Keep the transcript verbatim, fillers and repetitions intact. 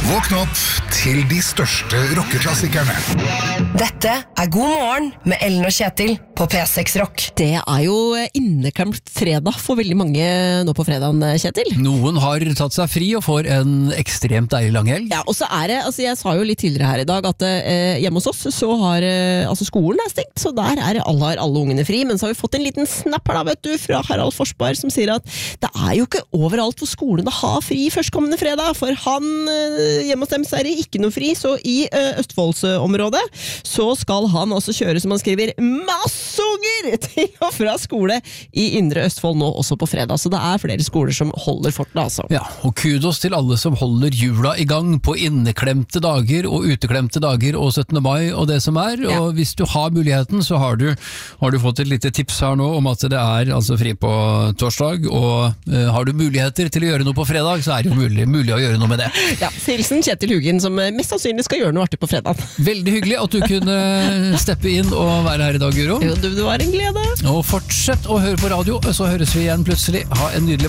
Våkn opp til de største rockeklassikerne. Dette er God morgen med Ellen og Kjetil på P seks Rock. Det er jo inneklemt fredag for veldig mange nå på fredagen, Kjetil. Noen har tatt seg fri og får en ekstremt deilig lang helg. Ja, og så er det, altså jeg sa jo litt tidligere her i dag at eh, hjemme hos oss så har, eh, altså skolen er stengt, så der er alle, har alle ungene fri, men så har vi fått en liten snapper da, vet du, fra Harald Forsberg som sier at det er jo ikke overalt hvor skolene har fri førstkommende fredag, for han eh, hjemme hos dem så er det ikke noe fri, så i eh, Østfoldsområdet så skal han også kjøre, som han skriver, masse unger til og fra skole i Indre Østfold nå også på fredag, så det er flere skoler som holder fortene, altså. Ja, og kudos til alle som holder jula i gang på inneklemte dager og uteklemte dager og syttende mai og det som er, og ja. Hvis du har muligheten så har du, har du fått et lite tips her nå om at det er altså fri på torsdag, og uh, har du muligheter til å gjøre noe på fredag, så er det jo mulig, mulig å gjøre noe med det. Ja, hilsen Kjetil Hugin som mest sannsynlig skal gjøre noe artig på fredag. Veldig hyggelig at du kunne steppe inn og være her i dag, Guro. Jo, det var en glede. Og fortsett å høre på radio, så høres vi igjen plutselig. Ha en nydelig